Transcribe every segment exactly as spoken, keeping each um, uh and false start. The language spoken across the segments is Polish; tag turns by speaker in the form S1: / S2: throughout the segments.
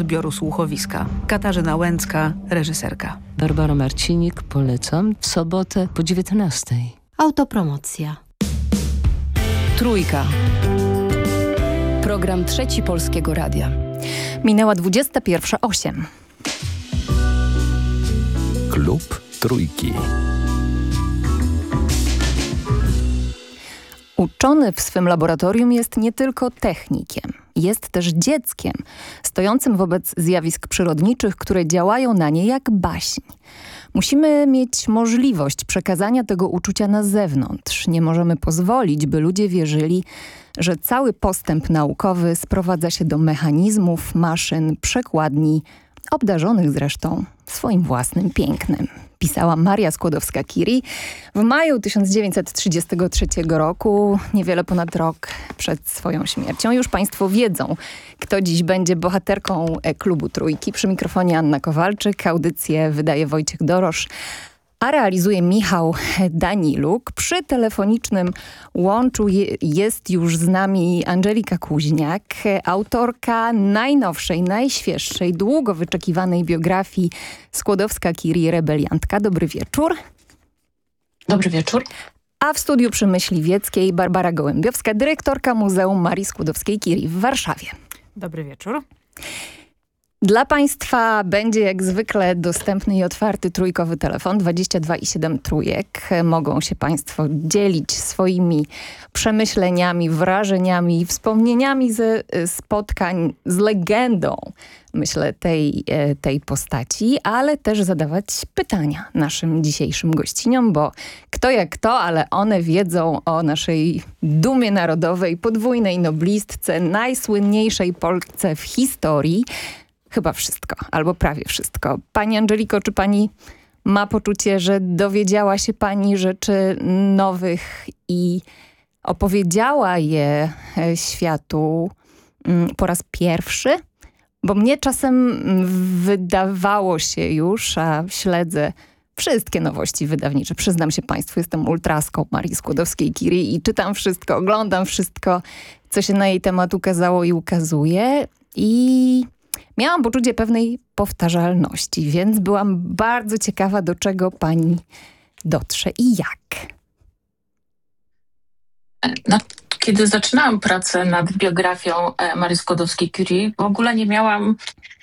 S1: odbioru słuchowiska. Katarzyna Łęcka, reżyserka.
S2: Barbara Marcinik, polecam w sobotę po dziewiętnastej.
S3: Autopromocja.
S1: Trójka.
S4: Program Trzeci Polskiego Radia. Minęła dwudziesta pierwsza osiem.
S5: Klub Trójki.
S4: Uczony w swym laboratorium jest nie tylko technikiem. Jest też dzieckiem, stojącym wobec zjawisk przyrodniczych, które działają na nie jak baśń. Musimy mieć możliwość przekazania tego uczucia na zewnątrz. Nie możemy pozwolić, by ludzie wierzyli, że cały postęp naukowy sprowadza się do mechanizmów, maszyn, przekładni, obdarzonych zresztą swoim własnym pięknem. Pisała Maria Skłodowska-Curie w maju tysiąc dziewięćset trzydziestego trzeciego roku, niewiele ponad rok przed swoją śmiercią. Już Państwo wiedzą, kto dziś będzie bohaterką Klubu Trójki. Przy mikrofonie Anna Kowalczyk, audycję wydaje Wojciech Dorosz, a realizuje Michał Daniluk. Przy telefonicznym łączu je, jest już z nami Angelika Kuźniak, autorka najnowszej, najświeższej, długo wyczekiwanej biografii Skłodowska-Curie Rebeliantka. Dobry wieczór.
S6: Dobry wieczór.
S4: A w studiu przy Myśliwieckiej Barbara Gołębiowska, dyrektorka Muzeum Marii Skłodowskiej-Curie w Warszawie.
S7: Dobry wieczór.
S4: Dla Państwa będzie jak zwykle dostępny i otwarty trójkowy telefon dwadzieścia dwa i siedem trójek. Mogą się Państwo dzielić swoimi przemyśleniami, wrażeniami, wspomnieniami ze spotkań z legendą, myślę, tej, tej postaci, ale też zadawać pytania naszym dzisiejszym gościniom, bo kto jak kto, ale one wiedzą o naszej dumie narodowej, podwójnej noblistce, najsłynniejszej Polce w historii. Chyba wszystko, albo prawie wszystko. Pani Angeliko, czy pani ma poczucie, że dowiedziała się pani rzeczy nowych i opowiedziała je światu po raz pierwszy? Bo mnie czasem wydawało się już, a śledzę wszystkie nowości wydawnicze. Przyznam się Państwu, jestem ultraską Marii Skłodowskiej-Curie i czytam wszystko, oglądam wszystko, co się na jej temat ukazało i ukazuje. I miałam poczucie pewnej powtarzalności, więc byłam bardzo ciekawa, do czego pani dotrze i jak.
S6: No, kiedy zaczynałam pracę nad biografią Marii Skłodowskiej-Curie, w ogóle nie miałam,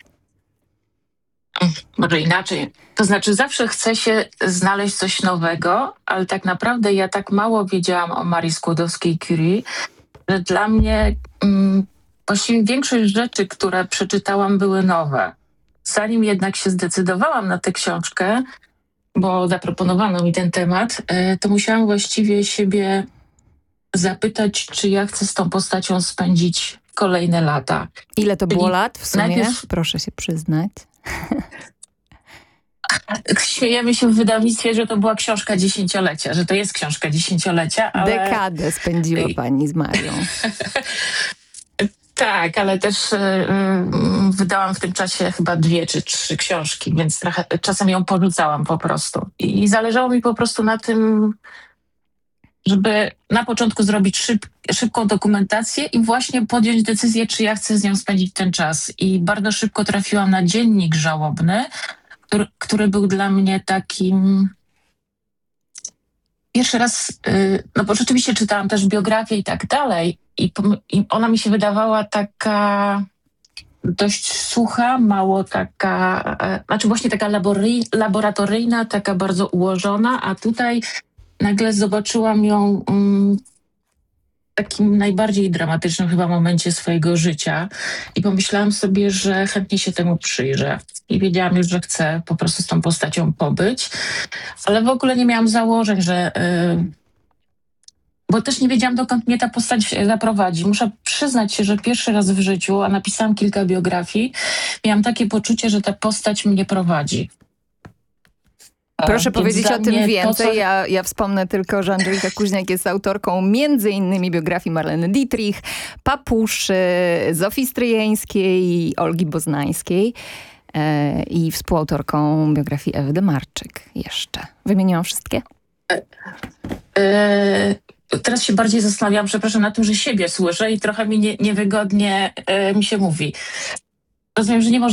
S6: może inaczej, to znaczy zawsze chce się znaleźć coś nowego, ale tak naprawdę ja tak mało wiedziałam o Marii Skłodowskiej-Curie, że dla mnie mm, właściwie większość rzeczy, które przeczytałam, były nowe. Zanim jednak się zdecydowałam na tę książkę, bo zaproponowano mi ten temat, to musiałam właściwie siebie zapytać, czy ja chcę z tą postacią spędzić kolejne lata.
S4: Ile to było
S6: I
S4: lat w sumie?
S6: najpierw...
S4: Proszę się przyznać.
S6: Śmiejemy się w wydawnictwie, że to była książka dziesięciolecia, że to jest książka dziesięciolecia, ale...
S4: Dekadę spędziła pani z Marią.
S6: Tak, ale też y, y, wydałam w tym czasie chyba dwie czy trzy książki, więc trochę, czasem ją porzucałam po prostu. I zależało mi po prostu na tym, żeby na początku zrobić szyb, szybką dokumentację i właśnie podjąć decyzję, czy ja chcę z nią spędzić ten czas. I bardzo szybko trafiłam na dziennik żałobny, który, który był dla mnie takim... Pierwszy raz, y, no bo rzeczywiście czytałam też biografię i tak dalej, i, i ona mi się wydawała taka dość sucha, mało taka, e, znaczy właśnie taka labory, laboratoryjna, taka bardzo ułożona, a tutaj nagle zobaczyłam ją mm, w takim najbardziej dramatycznym chyba momencie swojego życia i pomyślałam sobie, że chętnie się temu przyjrzę. I wiedziałam już, że chcę po prostu z tą postacią pobyć, ale w ogóle nie miałam założeń, że... Yy, bo też nie wiedziałam, dokąd mnie ta postać zaprowadzi. Muszę przyznać się, że pierwszy raz w życiu, a napisałam kilka biografii, miałam takie poczucie, że ta postać mnie prowadzi.
S4: Proszę
S6: Więc
S4: powiedzieć
S6: dla
S4: o tym
S6: mnie
S4: więcej.
S6: To, co...
S4: ja, ja wspomnę tylko, że Angelika Kuźniak jest autorką między innymi biografii Marleny Dietrich, Papuszy, Zofii Stryjeńskiej i Olgi Boznańskiej e, i współautorką biografii Ewy Demarczyk jeszcze. Wymieniłam wszystkie?
S6: E, e... Teraz się bardziej zastanawiam, przepraszam, na tym, że siebie słyszę i trochę mi nie, niewygodnie e, mi się mówi. Rozumiem, że nie może